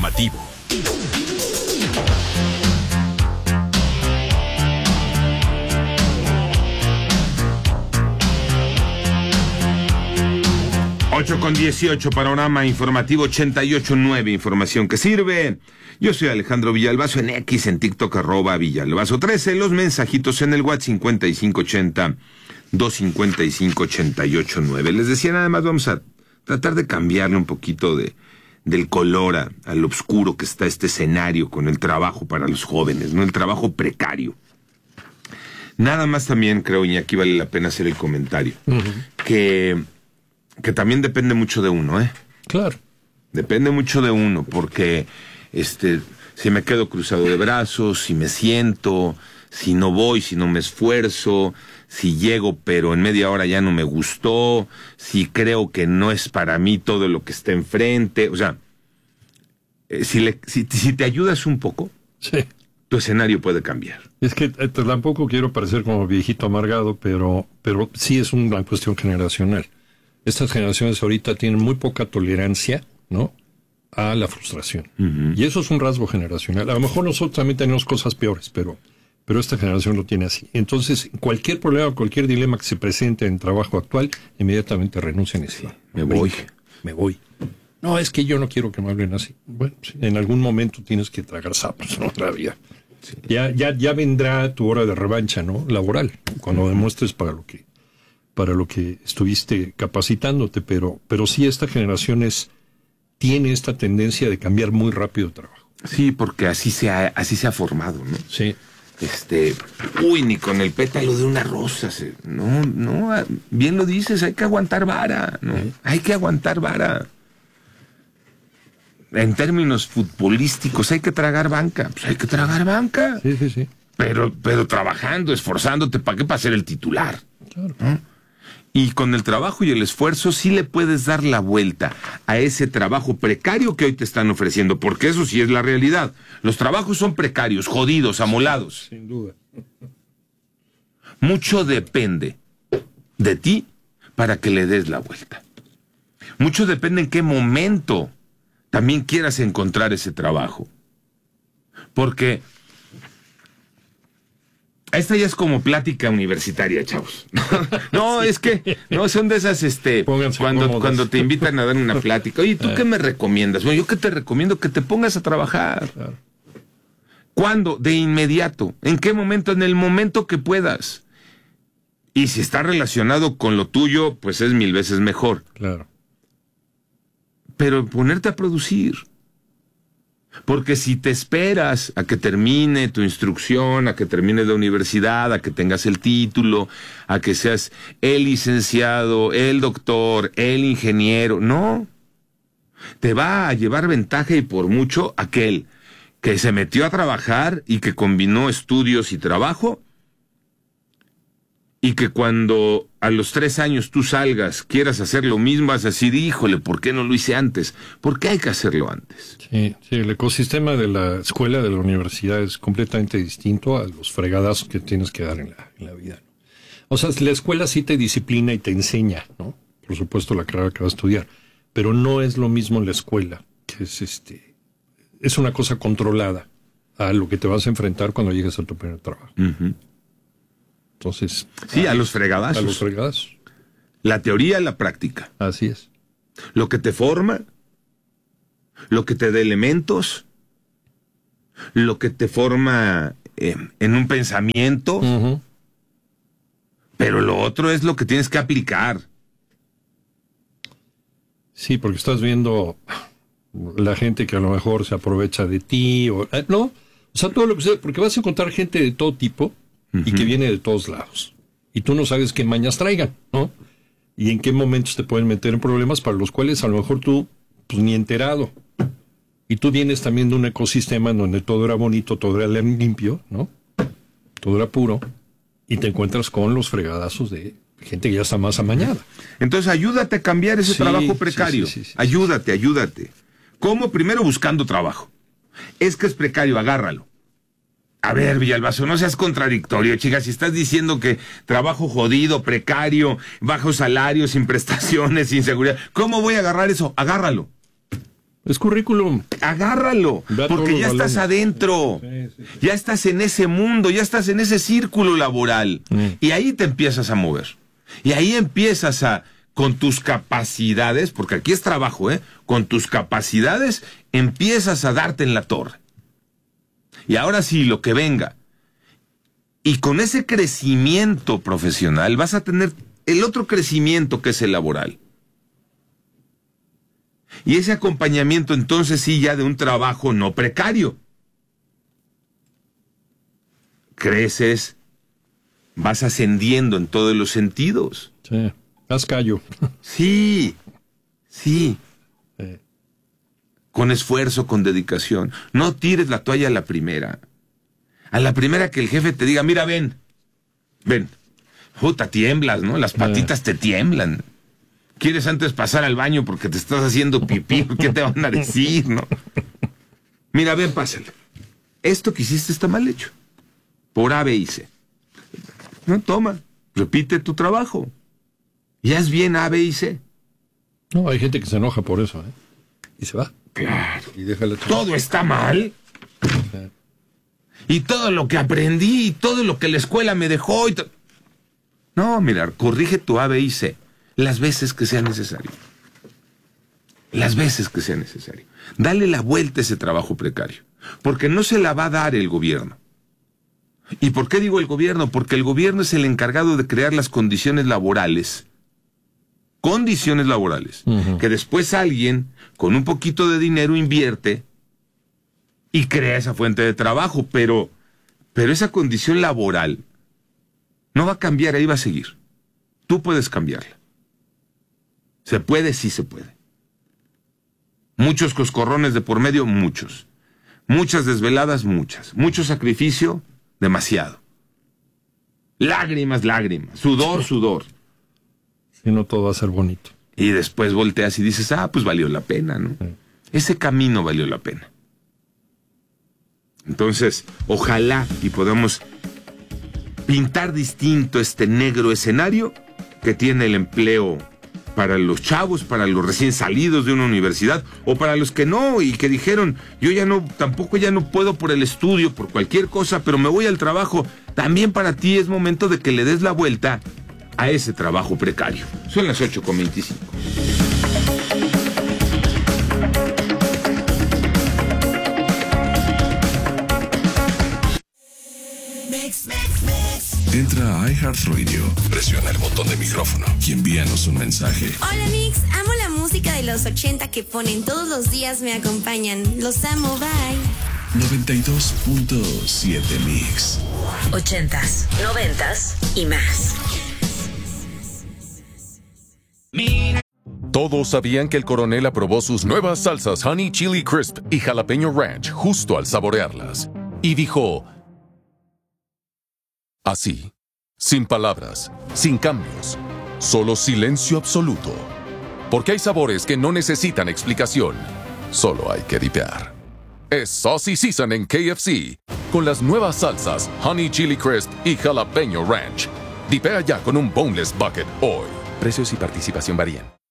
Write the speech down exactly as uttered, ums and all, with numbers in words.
informativo. ocho con dieciocho, panorama informativo ochenta y ocho punto nueve, información que sirve. Yo soy Alejandro Villalbazo, en X, en TikTok, arroba Villalbazo trece, los mensajitos en el WhatsApp cincuenta y cinco ochenta, doscientos cincuenta y cinco, ochenta y ocho nueve. Les decía, nada más vamos a tratar de cambiarle un poquito de, del color a, al oscuro que está este escenario con el trabajo para los jóvenes, ¿no? El trabajo precario. Nada más también, creo, y aquí vale la pena hacer el comentario, uh-huh. que... que también depende mucho de uno, ¿eh? Claro. Depende mucho de uno, porque este, si me quedo cruzado de brazos, si me siento, si no voy, si no me esfuerzo, si llego pero en media hora ya no me gustó, si creo que no es para mí todo lo que está enfrente, o sea, eh, si, le, si, si te ayudas un poco, sí, tu escenario puede cambiar. Es que eh, tampoco quiero parecer como viejito amargado, pero, pero sí es una cuestión generacional. Estas generaciones ahorita tienen muy poca tolerancia, ¿no?, a la frustración. Uh-huh. Y eso es un rasgo generacional. A lo mejor nosotros también tenemos cosas peores, pero, pero esta generación lo tiene así. Entonces, cualquier problema, cualquier dilema que se presente en el trabajo actual, inmediatamente renuncian y dicen, me voy. Me voy. No, es que yo no quiero que me hablen así. Bueno, sí, en algún momento tienes que tragar sapos, ¿no? Todavía. Sí. Ya, ya, ya vendrá tu hora de revancha, ¿no?, laboral, cuando uh-huh. demuestres para lo que... para lo que estuviste capacitándote, pero, pero sí esta generación es, tiene esta tendencia de cambiar muy rápido de trabajo. Sí, porque así se ha, así se ha formado, ¿no? Sí. Este, uy, ni con el pétalo de una rosa, se, no, no, bien lo dices, hay que aguantar vara, ¿no? ¿Eh? Hay que aguantar vara. En términos futbolísticos, hay que tragar banca, pues hay que tragar banca. Sí, sí, sí. Pero, pero trabajando, esforzándote, ¿para qué? Para ser el titular. Claro. ¿No? Y con el trabajo y el esfuerzo sí le puedes dar la vuelta a ese trabajo precario que hoy te están ofreciendo, porque eso sí es la realidad. Los trabajos son precarios, jodidos, amolados. Sin duda. Mucho depende de ti para que le des la vuelta. Mucho depende en qué momento también quieras encontrar ese trabajo. Porque... esta ya es como plática universitaria, chavos. No, sí. Es que no son de esas, este, Pónganse cuando, cómodos. cuando te invitan a dar una plática. Oye, ¿tú eh. qué me recomiendas? Bueno, yo qué te recomiendo que te pongas a trabajar. Claro. ¿Cuándo? De inmediato. ¿En qué momento? En el momento que puedas. Y si está relacionado con lo tuyo, pues es mil veces mejor. Claro. Pero ponerte a producir. Porque si te esperas a que termine tu instrucción, a que termine la universidad, a que tengas el título, a que seas el licenciado, el doctor, el ingeniero, no. Te va a llevar ventaja y por mucho aquel que se metió a trabajar y que combinó estudios y trabajo, y que cuando a los tres años tú salgas, quieras hacer lo mismo, vas a decir, híjole, ¿por qué no lo hice antes? ¿Por qué hay que hacerlo antes? Sí, sí, el ecosistema de la escuela, de la universidad es completamente distinto a los fregadazos que tienes que dar en la, en la vida. O sea, la escuela sí te disciplina y te enseña, ¿no? Por supuesto, la carrera que vas a estudiar, pero no es lo mismo en la escuela, que es este, es una cosa controlada a lo que te vas a enfrentar cuando llegues a tu primer trabajo. Uh-huh. Entonces, sí, a, a los fregadazos. A los fregadazos. La teoría y la práctica. Así es. Lo que te forma, lo que te da elementos, lo que te forma eh, en un pensamiento, uh-huh. pero lo otro es lo que tienes que aplicar. Sí, porque estás viendo la gente que a lo mejor se aprovecha de ti, o eh, no, o sea, todo lo que sea, porque vas a encontrar gente de todo tipo, y que viene de todos lados. Y tú no sabes qué mañas traigan, ¿no? Y en qué momentos te pueden meter en problemas para los cuales a lo mejor tú, pues ni enterado. Y tú vienes también de un ecosistema en donde todo era bonito, todo era limpio, ¿no? Todo era puro. Y te encuentras con los fregadazos de gente que ya está más amañada. Entonces ayúdate a cambiar ese sí, trabajo precario. Sí, sí, sí, sí, ayúdate, sí. ayúdate. ¿Cómo? Primero buscando trabajo. Es que es precario, agárralo. A ver, Villalbazo, no seas contradictorio, chicas. Si estás diciendo que trabajo jodido, precario, bajo salario, sin prestaciones, sin seguridad, ¿cómo voy a agarrar eso? Agárralo. Es currículum. Agárralo, porque ya estás adentro. Sí, sí, sí. Ya estás en ese mundo, ya estás en ese círculo laboral. Mm. Y ahí te empiezas a mover. Y ahí empiezas a, con tus capacidades, porque aquí es trabajo, ¿eh? Con tus capacidades empiezas a darte en la torre. Y ahora sí, lo que venga. Y con ese crecimiento profesional vas a tener el otro crecimiento que es el laboral. Y ese acompañamiento entonces sí ya de un trabajo no precario. Creces, vas ascendiendo en todos los sentidos. Sí, haz callo. Sí, sí. sí. Con esfuerzo, con dedicación. No tires la toalla a la primera. A la primera que el jefe te diga, mira, ven, ven. Puta, tiemblas, ¿no? Las patitas te tiemblan. ¿Quieres antes pasar al baño porque te estás haciendo pipí? ¿Qué te van a decir, no? Mira, ven, pásale. Esto que hiciste está mal hecho. Por A, B y C. No, toma, repite tu trabajo. Y haz bien A, B y C. No, hay gente que se enoja por eso, ¿eh? Y se va. Claro. Y déjale todo está mal. Sí. Y todo lo que aprendí, y todo lo que la escuela me dejó. Y to... No, mira, corrige tu A, B y C. Las veces que sea necesario. Las veces que sea necesario. Dale la vuelta a ese trabajo precario. Porque no se la va a dar el gobierno. ¿Y por qué digo el gobierno? Porque el gobierno es el encargado de crear las condiciones laborales. Condiciones laborales. Uh-huh. Que después alguien, con un poquito de dinero, invierte y crea esa fuente de trabajo. Pero, pero esa condición laboral no va a cambiar, ahí va a seguir. Tú puedes cambiarla. ¿Se puede? Sí se puede. Muchos coscorrones de por medio, muchos. Muchas desveladas, muchas. Mucho sacrificio, demasiado. Lágrimas, lágrimas. Sudor, sudor. Si no, todo va a ser bonito. Y después volteas y dices, ah, pues valió la pena, ¿no? Sí. Ese camino valió la pena. Entonces, ojalá y podamos pintar distinto este negro escenario que tiene el empleo para los chavos, para los recién salidos de una universidad, o para los que no, y que dijeron, yo ya no, tampoco ya no puedo por el estudio, por cualquier cosa, pero me voy al trabajo. También para ti es momento de que le des la vuelta a ese trabajo precario. Son las ocho con veinticinco. Entra a iHeartRadio, presiona el botón de micrófono y envíanos un mensaje. Hola Mix, amo la música de los ochenta que ponen todos los días, me acompañan. Los amo, bye. noventa y dos punto siete Mix. Ochentas, noventas y más. Todos sabían que el coronel aprobó sus nuevas salsas Honey Chili Crisp y Jalapeño Ranch justo al saborearlas. Y dijo... Así, sin palabras, sin cambios, solo silencio absoluto. Porque hay sabores que no necesitan explicación, solo hay que dipear. Es Saucy Season en K F C, con las nuevas salsas Honey Chili Crisp y Jalapeño Ranch. Dipea ya con un Boneless Bucket hoy. Precios y participación varían.